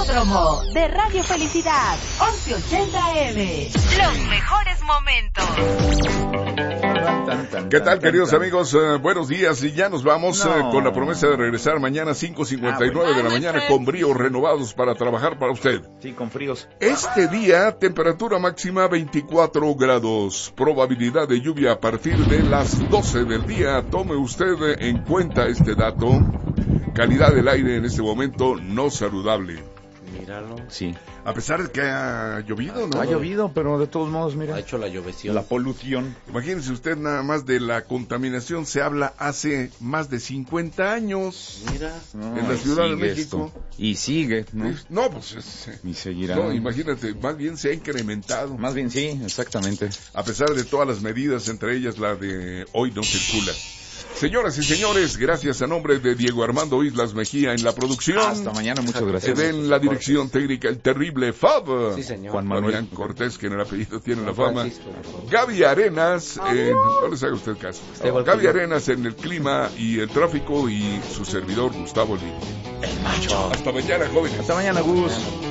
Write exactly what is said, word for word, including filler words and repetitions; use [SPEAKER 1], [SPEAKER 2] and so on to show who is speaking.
[SPEAKER 1] Hipódromo de Radio Felicidad, once ochenta A M. Los mejores momentos.
[SPEAKER 2] ¿Qué tal, queridos amigos? Uh, buenos días, y ya nos vamos
[SPEAKER 3] No.
[SPEAKER 2] uh, con la promesa de regresar mañana cinco cincuenta y nueve
[SPEAKER 3] Ah,
[SPEAKER 2] de la
[SPEAKER 3] bueno.
[SPEAKER 2] mañana con bríos renovados para trabajar para usted.
[SPEAKER 3] Sí, con fríos.
[SPEAKER 2] Este día, temperatura máxima veinticuatro grados, probabilidad de lluvia a partir de las doce del día. Tome usted en cuenta este dato. Calidad del aire en este momento no saludable.
[SPEAKER 4] Míralo.
[SPEAKER 3] Sí.
[SPEAKER 2] A pesar de que ha llovido, ¿no?
[SPEAKER 3] Ha llovido, pero de todos modos, mira.
[SPEAKER 4] Ha hecho la llovesión.
[SPEAKER 3] La polución.
[SPEAKER 2] Imagínense usted, nada más de la contaminación se habla hace más de cincuenta años.
[SPEAKER 4] Mira.
[SPEAKER 3] No,
[SPEAKER 2] En la
[SPEAKER 3] y
[SPEAKER 2] Ciudad de
[SPEAKER 3] sigue
[SPEAKER 2] México.
[SPEAKER 3] esto. Y sigue, ¿no?
[SPEAKER 2] No, pues es...
[SPEAKER 3] Y seguirá.
[SPEAKER 2] No, imagínate, más bien se ha incrementado.
[SPEAKER 3] Más bien sí, exactamente.
[SPEAKER 2] A pesar de todas las medidas, entre ellas la de hoy no circula. Señoras y señores, gracias a nombre de Diego Armando Islas Mejía en la producción.
[SPEAKER 3] Hasta mañana, muchas gracias.
[SPEAKER 2] En la dirección técnica, el terrible Fab.
[SPEAKER 4] Sí, señor.
[SPEAKER 3] Juan Manuel
[SPEAKER 2] Fabián Cortés, que en el apellido tiene la
[SPEAKER 4] Juan
[SPEAKER 2] fama.
[SPEAKER 4] Francisco.
[SPEAKER 2] Gaby Arenas, en, no les haga usted caso.
[SPEAKER 4] Esteban
[SPEAKER 2] Gaby
[SPEAKER 4] Pino.
[SPEAKER 2] Arenas en el clima y el tráfico, y su servidor Gustavo Lee.
[SPEAKER 4] El macho.
[SPEAKER 2] Hasta mañana, jóvenes.
[SPEAKER 3] Hasta mañana, Gus.